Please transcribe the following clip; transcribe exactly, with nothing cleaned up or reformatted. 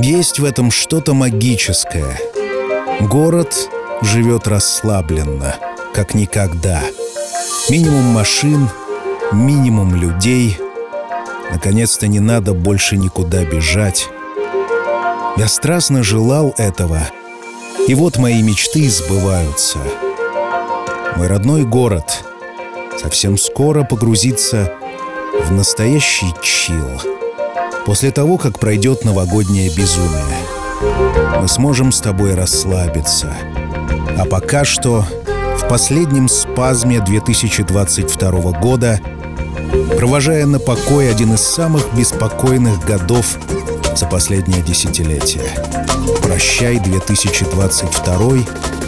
Есть в этом что-то магическое. Город живет расслабленно, как никогда. Минимум машин, минимум людей. Наконец-то не надо больше никуда бежать. Я страстно желал этого, и вот мои мечты сбываются. Мой родной город совсем скоро погрузится в настоящий чил. После того, как пройдет новогоднее безумие, мы сможем с тобой расслабиться. А пока что, в последнем спазме две тысячи двадцать второго года, провожая на покой один из самых беспокойных годов за последнее десятилетие. Прощай, две тысячи двадцать второй,